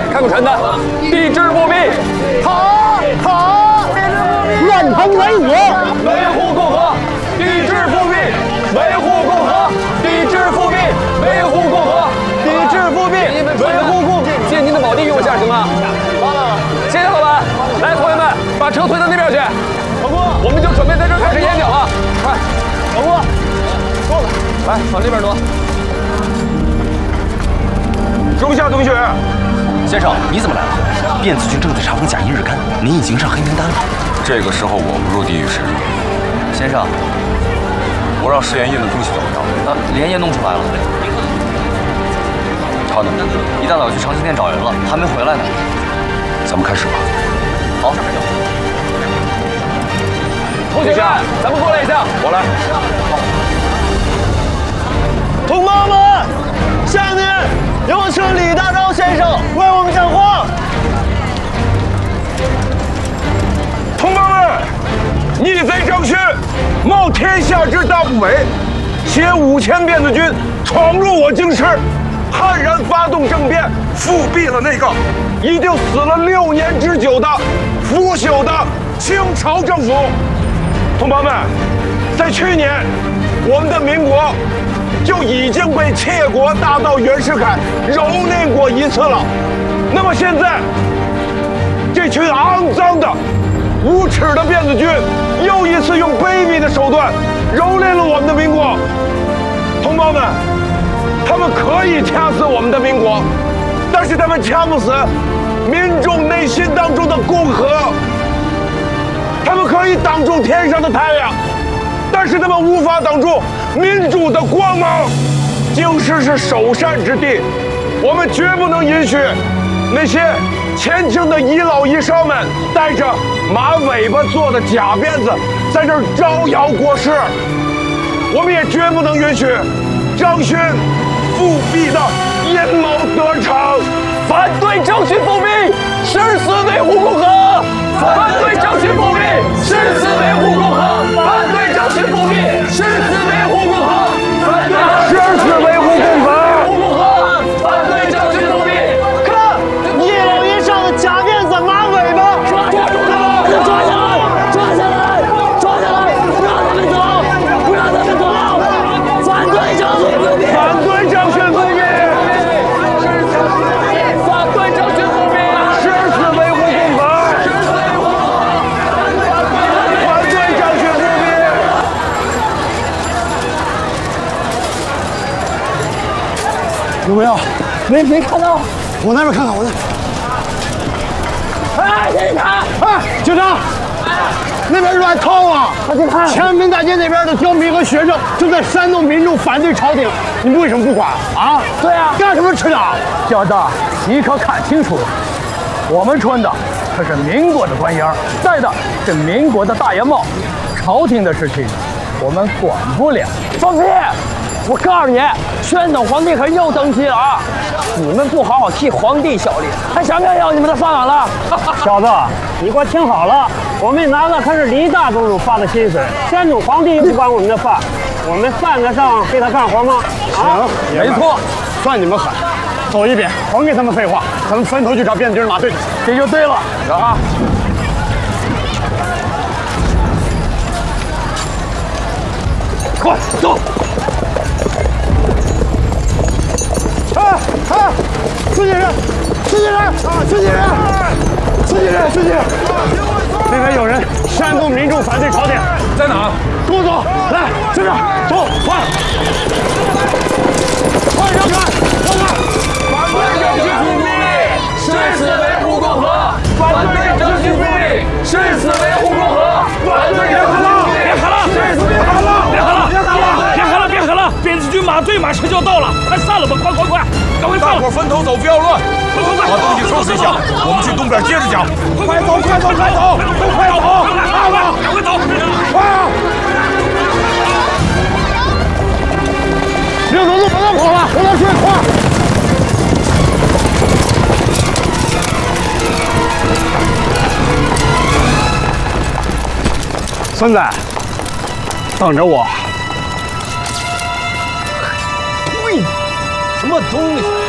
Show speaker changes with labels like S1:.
S1: 看过传单，抵制复辟，
S2: 好，乱臣贼子，
S1: 维护共和，抵制复辟，维护共和，抵制复辟，维护共和，抵制复辟，维护共和。借您的宝地用一下行吗？谢谢老板。来，同学们，把车推到那边去。我们就准备在这儿开始演讲了。快，老郭，坐吧。来，往这边挪。
S3: 中校同学，
S4: 先生，你怎么来了？辫子军正在查封假一日刊，您已经上黑名单了。
S3: 这个时候我不入地狱谁入？
S4: 先生，
S3: 我让试验印的东西怎么样？
S4: 连夜弄出来了。
S3: 他呢？
S4: 一大早去长青店找人了，还没回来呢。
S3: 咱们开始吧。
S4: 好。
S1: 同学们，咱们过来一下。
S3: 我来。
S2: 同胞们，下面有请李大钊先生为我们讲话。
S3: 同胞们，逆贼张勋冒天下之大不韪，携5000辫子军闯入我京师，悍然发动政变，复辟了那个已经死了6年之久的腐朽的清朝政府。同胞们，在去年，我们的民国就已经被窃国大盗袁世凯蹂躏过一次了。那么现在，这群肮脏的、无耻的辫子军又一次用卑鄙的手段蹂躏了我们的民国。同胞们，他们可以掐死我们的民国，但是他们掐不死民众内心当中的共和。他们可以挡住天上的太阳，但是他们无法挡住民主的光芒。京师是首善之地，我们绝不能允许那些前清的遗老遗少们带着马尾巴做的假辫子在这儿招摇过市。我们也绝不能允许张勋复辟的阴谋得逞。
S1: 反对张勋复辟，誓死维护共和！反对张勋复辟，誓死维护共和！反对张勋复辟，誓死维护共和！反对
S3: 誓死维护共和！
S1: 反对张勋复辟！
S2: 看，一老一少的假辫子、马尾巴，
S1: 抓住他们！抓下来！抓下来！抓下来！不让他们走！不让他们走！反对张勋复辟！
S3: 反对张勋复辟！
S1: 反对张勋复辟！
S3: 誓死维护共和！反对张勋复辟！
S2: 有没有？没看到。我那边看看，我那。
S1: 哎，警察！
S2: 哎，警察！那边乱套啊！前门大街那边的刁民和学生正在煽动民众反对朝廷，你们为什么不管啊？
S1: 对啊，
S2: 干什么吃的？
S5: 小子，你可看清楚了，我们穿的可是民国的官烟，戴的是民国的大檐帽，朝廷的事情我们管不了。
S1: 放屁！我告诉你，宣统皇帝可又登基了啊！你们不好好替皇帝效力，还想不想要你们的饭碗了？
S6: 小子，你给我听好了，我们拿的可是李大总统发的薪水，宣统皇帝又不管我们的饭，我们犯得上给他干活吗？
S2: 行，没错，算你们狠。走一边，甭给他们废话，咱们分头去找辫子军马队去。
S5: 这就对了啊！
S2: 快走！自己人，自己人啊！自己人，自己人，自己人！那边有人煽动民众反对朝廷，
S3: 在哪？
S2: 跟我走，来，就这儿，走，快！快让开，让开！
S1: 反对张勋复辟，誓死维护共和！反对张勋复辟，誓死维护共和！反对张勋复辟！
S7: 别喊了！别喊了！辫子军马队马上就要到了，快散了吧！快！赶快散！
S3: 大伙分头走，不要乱。
S7: 快！
S3: 把东西收拾一下，我们去东边接着讲。
S7: 快走！
S3: 快走！
S7: 赶快走！
S3: 快啊！
S2: 刘总，不能跑了，我来追，快！孙子，等着我。
S5: 喂，什么东西？